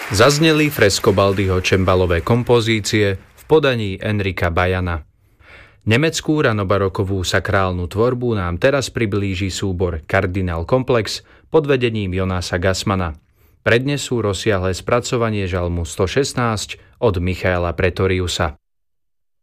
Zazneli Frescobaldiho čembalové kompozície v podaní Enrika Bajana. Nemeckú ranobarokovú sakrálnu tvorbu nám teraz priblíži súbor Kardinál Komplex pod vedením Jonasa Gassmana. Prednesú rozsiahle spracovanie žalmu 116 od Michaela Pretoriusa.